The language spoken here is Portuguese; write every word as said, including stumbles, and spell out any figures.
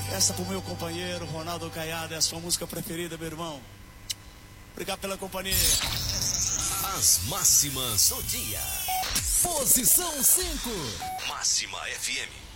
Essa pro meu companheiro Ronaldo Caiado, é a sua música preferida, meu irmão. Obrigado pela companhia. As máximas do dia. Posição cinco. Máxima F M.